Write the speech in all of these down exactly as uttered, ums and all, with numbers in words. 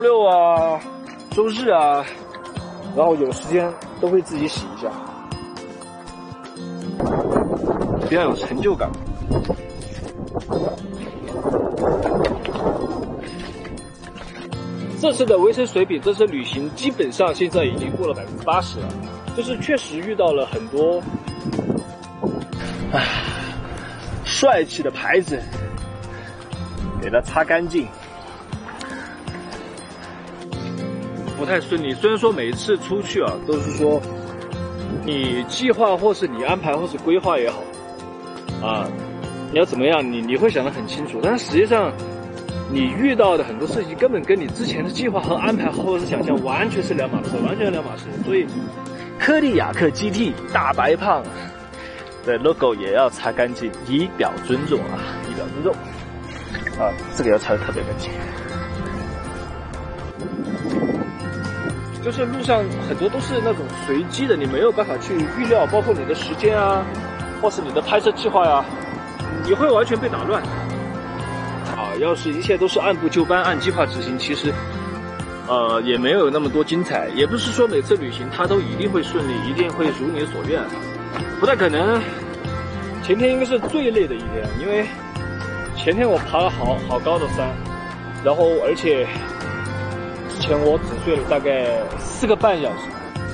六啊、周日啊，然后有时间都会自己洗一下，比较有成就感。这次的维生水比这次旅行基本上现在已经过了百分之八十了，就是确实遇到了很多，唉，帅气的牌子，给它擦干净。不太顺利，虽然说每一次出去啊，都是说你计划或是你安排或是规划也好，啊，你要怎么样，你你会想得很清楚，但是实际上你遇到的很多事情根本跟你之前的计划和安排或者是想象完全是两码事，完全是两码事。所以，科利亚克 G T 大白胖的 logo 也要擦干净，以表尊重啊，以表尊重啊，这个要擦得特别干净。就是路上很多都是那种随机的，你没有办法去预料，包括你的时间啊，或是你的拍摄计划呀、啊，你会完全被打乱。啊，要是一切都是按部就班、按计划执行，其实，呃，也没有那么多精彩。也不是说每次旅行它都一定会顺利，一定会如你所愿，不太可能。前天应该是最累的一天，因为前天我爬了好好高的山，然后而且。之前我只睡了大概四个半小时。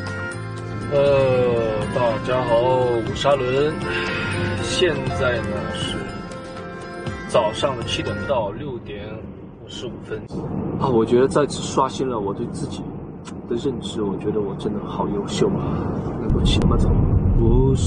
呃，大家好，我是阿伦，现在呢是早上的七点不到六点五十五分。啊，我觉得再次刷新了我对自己的认知，我觉得我真的好优秀啊，能够骑那么早。不是。